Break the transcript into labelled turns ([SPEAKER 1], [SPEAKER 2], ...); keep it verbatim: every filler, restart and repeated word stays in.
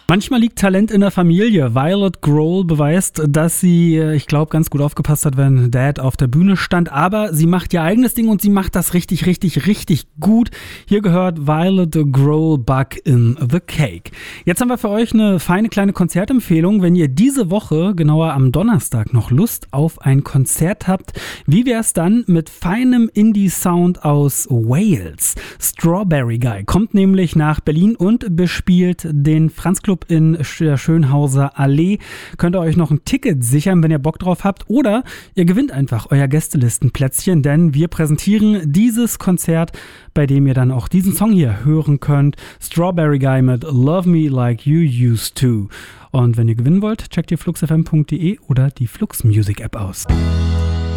[SPEAKER 1] Manchmal liegt Talent in der Familie. Violet Grohl beweist, dass sie, ich glaube, ganz gut aufgepasst hat, wenn Dad auf der Bühne stand. Aber sie macht ihr eigenes Ding und sie macht das richtig, richtig, richtig gut. Hier gehört Violet Grohl Bug in the Cake. Jetzt haben wir für euch eine feine kleine Konzertempfehlung. Wenn ihr diese Woche, genauer am Donnerstag, noch Lust auf ein Konzert habt, wie wäre es dann mit feinem Indie-Sound aus Wales? Strawberry Guy kommt nämlich nach Berlin und bespielt den Franz Club in der Schönhauser Allee. Könnt ihr euch noch ein Ticket sichern, wenn ihr Bock drauf habt, oder ihr gewinnt einfach euer Gästelistenplätzchen, denn wir präsentieren dieses Konzert, bei dem ihr dann auch diesen Song hier hören könnt. Strawberry Guy mit Love Me Like You Used To. Und wenn ihr gewinnen wollt, checkt ihr flux f m punkt d e oder die Flux Music App aus.